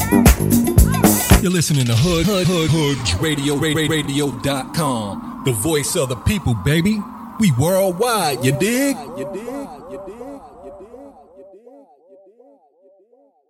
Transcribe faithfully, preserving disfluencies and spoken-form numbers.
You're listening to Hood, Hood, Hood, Hoods Radio, radio dot com. The voice of the people, baby. We worldwide, you dig? You dig? You dig? You dig? You dig?